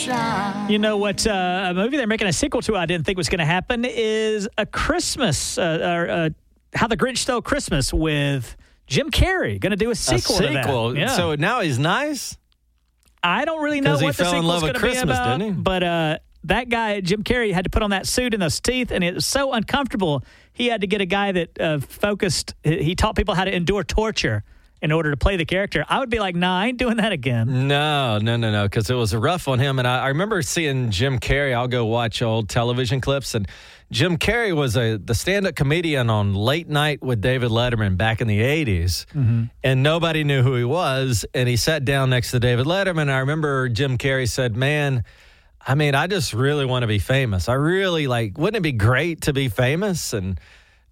sunshine. You know what? A movie they're making a sequel to I didn't think was going to happen is A Christmas, How the Grinch Stole Christmas with Jim Carrey. Going to do a sequel to that. Yeah. So now he's nice? I don't really know what the sequel's going to be about. Didn't he? But that guy, Jim Carrey, had to put on that suit and those teeth, and it was so uncomfortable. He had to get a guy that focused. He taught people how to endure torture in order to play the character. I would be like, nah, I ain't doing that again. No, because it was rough on him. And I remember seeing Jim Carrey. I'll go watch old television clips. And Jim Carrey was the stand-up comedian on Late Night with David Letterman back in the 80s. Mm-hmm. And nobody knew who he was. And he sat down next to David Letterman. I remember Jim Carrey said, man, I mean, I just really want to be famous. I really wouldn't it be great to be famous? And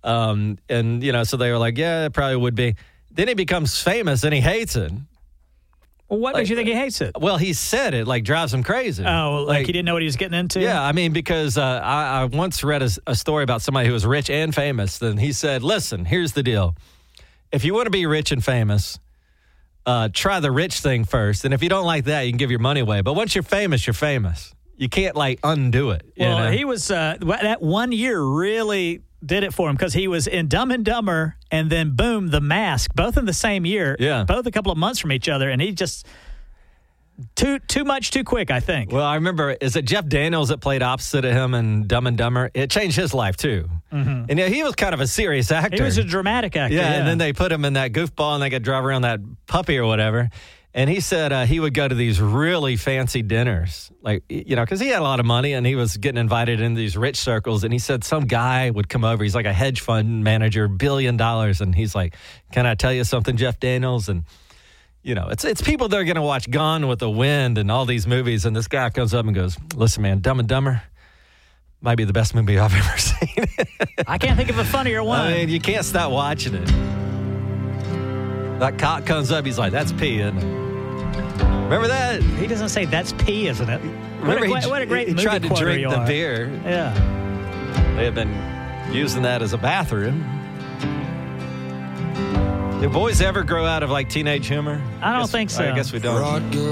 you know, so they were like, yeah, it probably would be. Then he becomes famous and he hates it. Well, what makes you think he hates it? Well, he said it drives him crazy. Oh, like he didn't know what he was getting into? Yeah, I mean, because I once read a story about somebody who was rich and famous. Then he said, listen, here's the deal. If you want to be rich and famous, try the rich thing first. And if you don't like that, you can give your money away. But once you're famous, you're famous. You can't, undo it. Well, you know? he was, that 1 year really did it for him because he was in Dumb and Dumber and then, boom, The Mask, both in the same year, both a couple of months from each other, and he just too much too quick, I think. Well, I remember, is it Jeff Daniels that played opposite of him in Dumb and Dumber? It changed his life, too. Mm-hmm. And he was kind of a serious actor. He was a dramatic actor. Yeah, and then they put him in that goofball and they could drive around that puppy or whatever. And he said he would go to these really fancy dinners, because he had a lot of money and he was getting invited into these rich circles. And he said some guy would come over. He's like a hedge fund manager, $1 billion. And he's like, can I tell you something, Jeff Daniels? And, you know, it's people that are going to watch Gone with the Wind and all these movies. And this guy comes up and goes, listen, man, Dumb and Dumber might be the best movie I've ever seen. I can't think of a funnier one. I mean, you can't stop watching it. That cop comes up, he's like, that's pee, isn't it? Remember that? He doesn't say that's pee, isn't it? Remember what a great he movie tried to drink the are. beer. Yeah. They have been using that as a bathroom. Do boys ever grow out of teenage humor? I don't think so. I guess we don't.